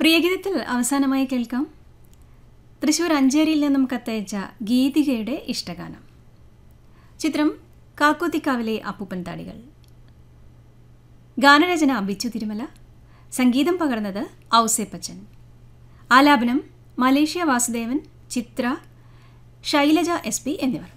പ്രിയഗീതത്തിൽ അവസാനമായി കേൾക്കാം തൃശ്ശൂർ അഞ്ചേരിയിൽ നിന്നും കത്തയച്ച ഗീതികയുടെ ഇഷ്ടഗാനം. ചിത്രം കാക്കോത്തിക്കാവിലെ അപ്പൂപ്പൻ താടികൾ. ഗാനരചന ബിച്ചു തിരുമല, സംഗീതം പകർന്നത് ഔസേപ്പച്ചൻ, ആലാപനം മലേഷ്യ വാസുദേവൻ, ചിത്ര, ശൈലജ SP എന്നിവർ.